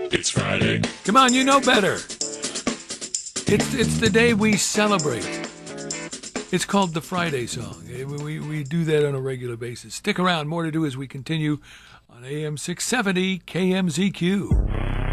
It's Friday. Come on, you know better. It's the day we celebrate. It's called the Friday song. We do that on a regular basis. Stick around. More to do as we continue on AM 670 KMZQ.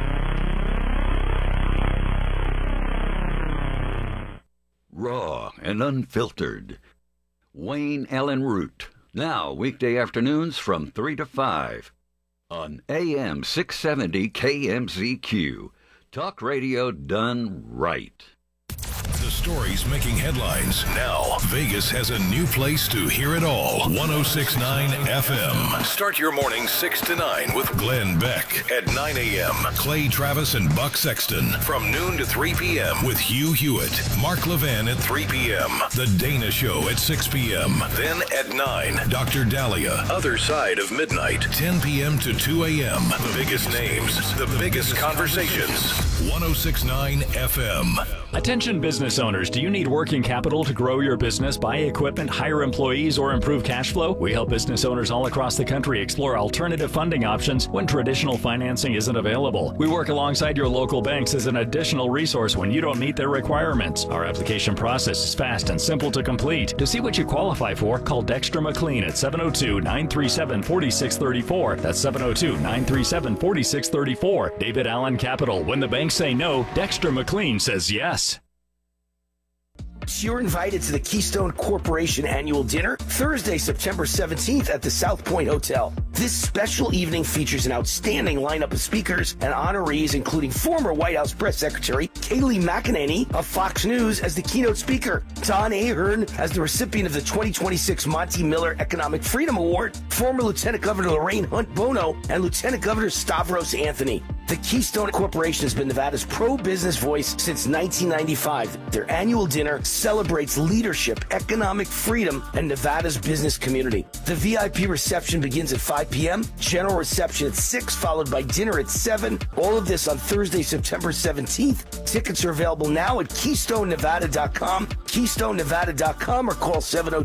Raw and unfiltered. Wayne Allen Root. Now, weekday afternoons from 3 to 5 on AM 670 KMZQ. Talk radio done right. The stories making headlines. Now, Vegas has a new place to hear it all. 106.9 FM. Start your morning 6 to 9 with Glenn Beck at 9 a.m. Clay Travis and Buck Sexton from noon to 3 p.m. with Hugh Hewitt. Mark Levan at 3 p.m. The Dana Show at 6 p.m. Then at 9, Dr. Dahlia. Other Side of Midnight. 10 p.m. to 2 a.m. The biggest names. The biggest conversations. 106.9 FM. Attention business owners, do you need working capital to grow your business, buy equipment, hire employees, or improve cash flow? We help business owners all across the country explore alternative funding options when traditional financing isn't available. We work alongside your local banks as an additional resource when you don't meet their requirements. Our application process is fast and simple to complete. To see what you qualify for, call Dexter McLean at 702-937-4634. That's 702-937-4634. David Allen Capital. When the banks say no, Dexter McLean says yes. You're invited to the Keystone Corporation Annual Dinner Thursday, September 17th at the South Point Hotel. This special evening features an outstanding lineup of speakers and honorees, including former White House Press Secretary Kayleigh McEnany of Fox News as the keynote speaker, Don Ahern as the recipient of the 2026 Monty Miller Economic Freedom Award, former Lieutenant Governor Lorraine Hunt Bono, and Lieutenant Governor Stavros Anthony. The Keystone Corporation has been Nevada's pro-business voice since 1995. Their annual dinner celebrates leadership, economic freedom, and Nevada's business community. The VIP reception begins at 5 p.m., general reception at 6, followed by dinner at 7. All of this on Thursday, September 17th. Tickets are available now at KeystoneNevada.com, KeystoneNevada.com, or call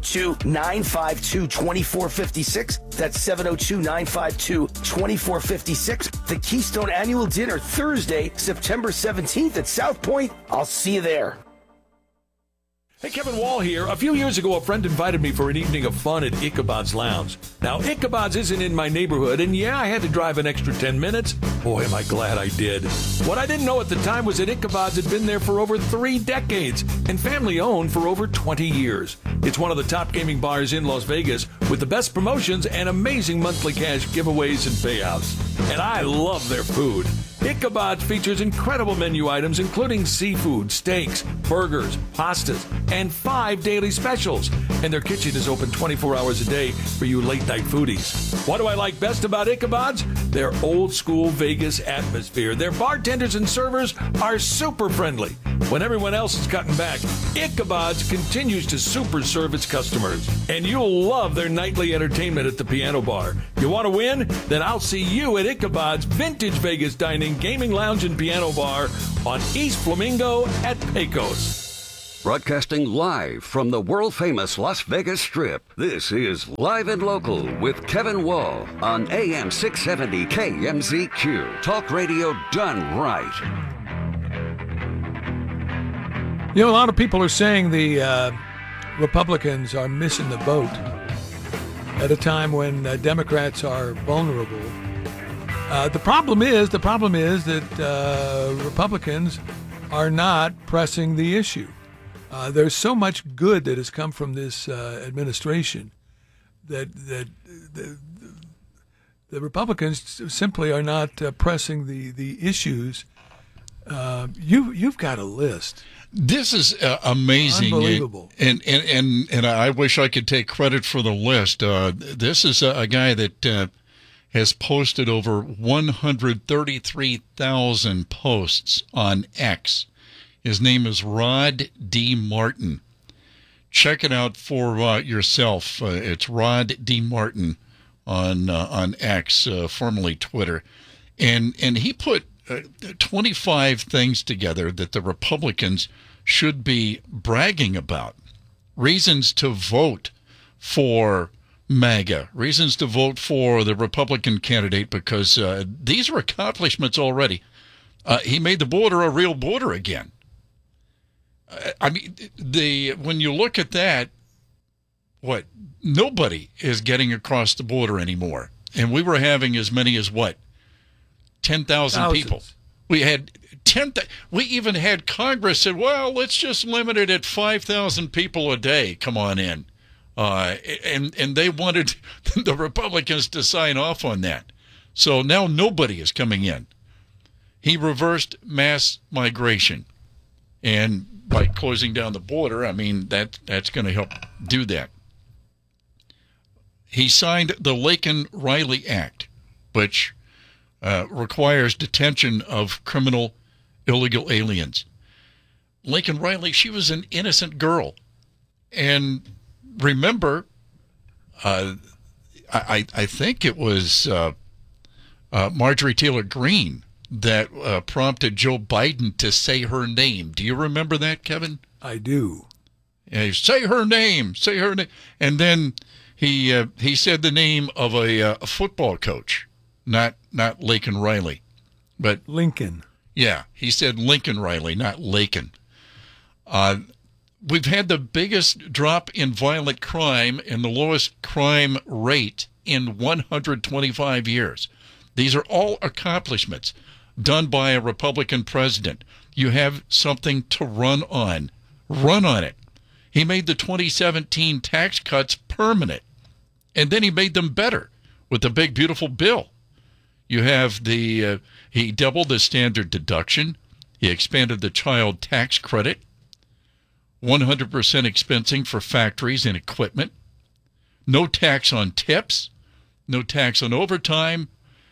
702-952-2456. That's 702-952-2456. The Keystone Annual Dinner, Thursday, September 17th at South Point. I'll see you there. Hey, Kevin Wall here. A few years ago, a friend invited me for an evening of fun at Ichabod's Lounge. Now, Ichabod's isn't in my neighborhood, and yeah, I had to drive an extra 10 minutes. Boy, am I glad I did. What I didn't know at the time was that Ichabod's had been there for over 3 decades and family-owned for over 20 years. It's one of the top gaming bars in Las Vegas with the best promotions and amazing monthly cash giveaways and payouts. And I love their food. Ichabod's features incredible menu items including seafood, steaks, burgers, pastas, and 5 daily specials. And their kitchen is open 24 hours a day for you late-night foodies. What do I like best about Ichabod's? Their old-school Vegas atmosphere. Their bartenders and servers are super friendly. When everyone else is cutting back, Ichabod's continues to super serve its customers. And you'll love their nightly entertainment at the piano bar. You want to win? Then I'll see you at Ichabod's Vintage Vegas Dining, Gaming Lounge, and Piano Bar on East Flamingo at Pecos. Broadcasting live from the world-famous Las Vegas Strip, this is Live and Local with Kevin Wall on AM 670 KMZQ. Talk radio done right. You know, a lot of people are saying the Republicans are missing the boat at a time when Democrats are vulnerable. The problem is that Republicans are not pressing the issue. There's so much good that has come from this administration that the Republicans simply are not pressing the issues. You've got a list. This is amazing. Unbelievable. And I wish I could take credit for the list. This is a guy that has posted over 133,000 posts on X. His name is Rod D. Martin. Check it out for yourself. It's Rod D. Martin on X, formerly Twitter. And he put 25 things together that the Republicans should be bragging about. Reasons to vote for MAGA, reasons to vote for the Republican candidate, because these are accomplishments already. He made the border a real border again. I mean, when you look at that, nobody is getting across the border anymore. And we were having as many as 10,000 people. We had 10,000. We even had Congress said, well, let's just limit it at 5,000 people a day. Come on in. And they wanted the Republicans to sign off on that. So now nobody is coming in. He reversed mass migration. And by closing down the border, I mean, that's going to help do that. He signed the Laken-Riley Act, which requires detention of criminal illegal aliens. Laken-Riley, she was an innocent girl. And remember, I think it was Marjorie Taylor Greene that prompted Joe Biden to say her name. Do you remember that, Kevin? I do. Yeah, say her name. Say her name. And then he said the name of a football coach, not Laken-Riley, but Lincoln. Yeah, he said Lincoln-Riley, not Laken. We've had the biggest drop in violent crime and the lowest crime rate in 125 years. These are all accomplishments done by a Republican president. You have something to run on. Run on it. He made the 2017 tax cuts permanent, and then he made them better with the big, beautiful bill. You have he doubled the standard deduction. He expanded the child tax credit. 100% expensing for factories and equipment. No tax on tips. No tax on overtime.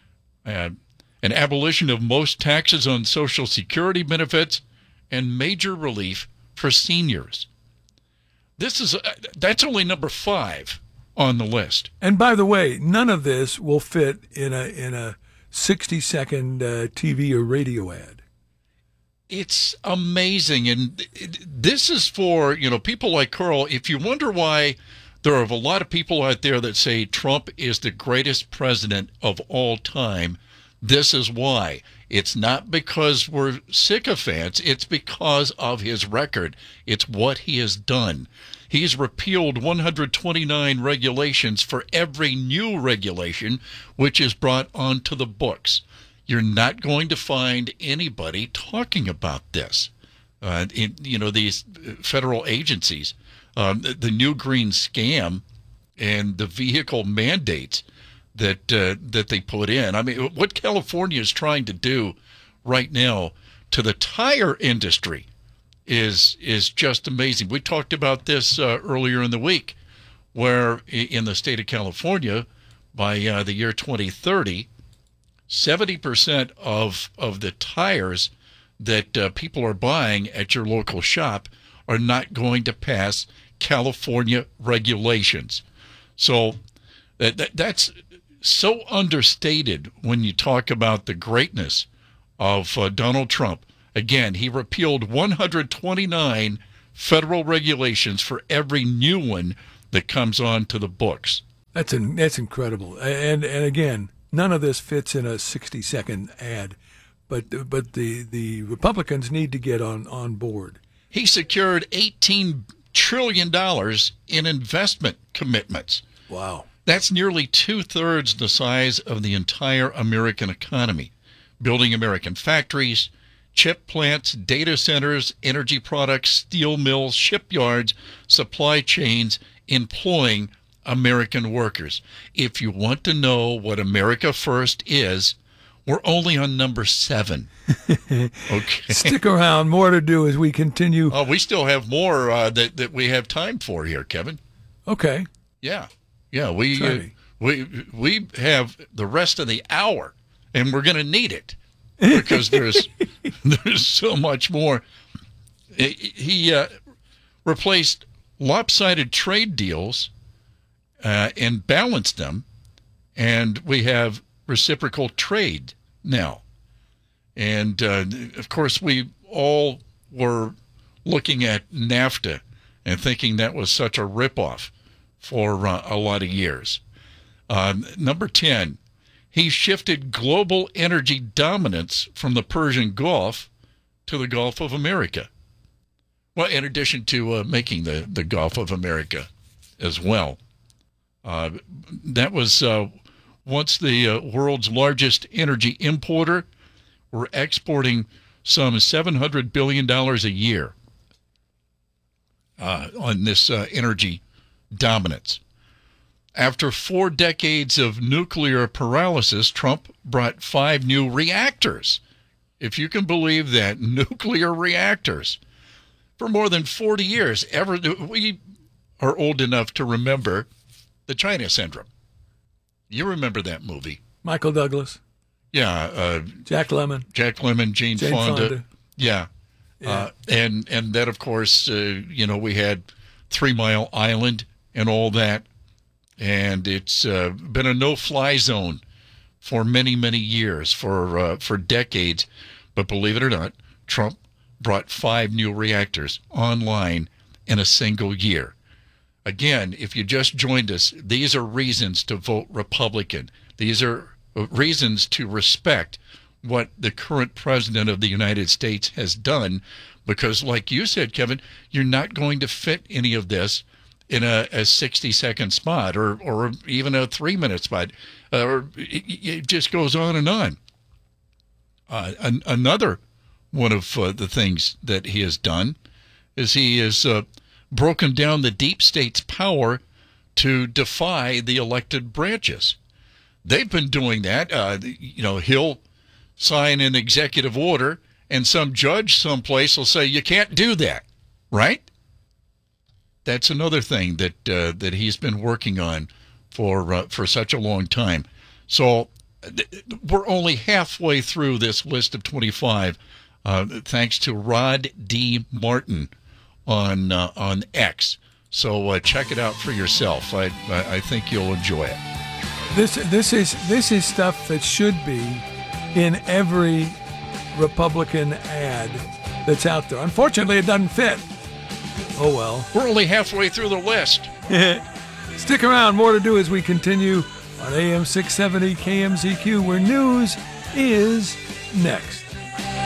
An abolition of most taxes on Social Security benefits. And major relief for seniors. That's only number 5 on the list. And by the way, none of this will fit in a 60-second TV or radio ad. It's amazing, and this is for people like Carl. If you wonder why there are a lot of people out there that say Trump is the greatest president of all time, this is why. It's not because we're sycophants. It's because of his record. It's what he has done. He's repealed 129 regulations for every new regulation which is brought onto the books. You're not going to find anybody talking about this. These federal agencies, the new green scam and the vehicle mandates that they put in. I mean, what California is trying to do right now to the tire industry is just amazing. We talked about this earlier in the week, where in the state of California, by the year 2030, 70% of the tires that people are buying at your local shop are not going to pass California regulations. So that's so understated when you talk about the greatness of Donald Trump. Again, he repealed 129 federal regulations for every new one that comes on to the books. That's incredible. And again, none of this fits in a 60-second ad, but the Republicans need to get on board. He secured $18 trillion in investment commitments. Wow. That's nearly 2/3 the size of the entire American economy. Building American factories, chip plants, data centers, energy products, steel mills, shipyards, supply chains, employing American workers. If you want to know what America First is, we're only on number 7. Okay. Stick around. More to do as we continue. Oh, we still have more that we have time for here, Kevin. Okay. Yeah. We have the rest of the hour, and we're going to need it because there's so much more. He replaced lopsided trade deals and balanced them, and we have reciprocal trade now. And, of course, we all were looking at NAFTA and thinking that was such a ripoff. for a lot of years. Number 10, he shifted global energy dominance from the Persian Gulf to the Gulf of America. Well, in addition to making the Gulf of America as well. That was once the world's largest energy importer. We're exporting some $700 billion a year on this energy dominance. After 4 decades of nuclear paralysis, Trump brought 5 new reactors. If you can believe that, nuclear reactors. For more than 40 years, we are old enough to remember the China Syndrome. You remember that movie. Michael Douglas. Yeah. Jack Lemmon. Jane Fonda. Yeah. And that, of course, we had 3 Mile Island and all that. And it's been a no-fly zone for many, many years, for decades. But believe it or not, Trump brought 5 new reactors online in a single year. Again, if you just joined us, these are reasons to vote Republican. These are reasons to respect what the current president of the United States has done, because like you said, Kevin, you're not going to fit any of this in a 60-second spot or even a 3-minute spot. It just goes on and on. Another one of the things that he has done is he has broken down the deep state's power to defy the elected branches. They've been doing that. He'll sign an executive order, and some judge someplace will say, you can't do that, right? That's another thing that he's been working on for such a long time. So we're only halfway through this list of 25, thanks to Rod D. Martin on X. So check it out for yourself. I think you'll enjoy it. This is stuff that should be in every Republican ad that's out there. Unfortunately, it doesn't fit. Oh well. We're only halfway through the list. Stick around. More to do as we continue on AM 670 KMZQ, where news is next.